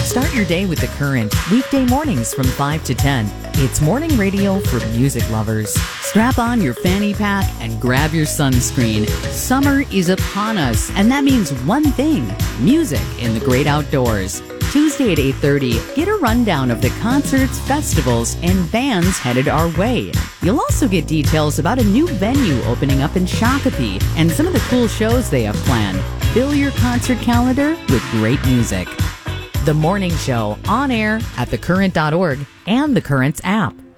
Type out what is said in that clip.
Start your day with The Current, weekday mornings from 5 to 10. It's morning radio for music lovers. Strap on your fanny pack and grab your sunscreen. Summer is upon us, and that means one thing: music in the great outdoors. Tuesday at 8:30, get a rundown of the concerts, festivals, and bands headed our way. You'll also get details about a new venue opening up in Shakopee and some of the cool shows they have planned. Fill your concert calendar with great music. The Morning Show, on air at thecurrent.org and The Current's app.